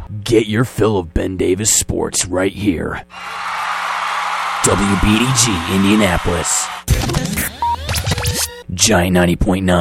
Get your fill of Ben Davis sports right here. WBDG Indianapolis. Giant 90.9.